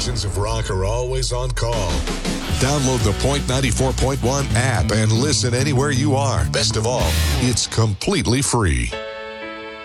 legends of rock are always on call. Download the Point 94.1 app and listen anywhere you are. Best of all, it's completely free.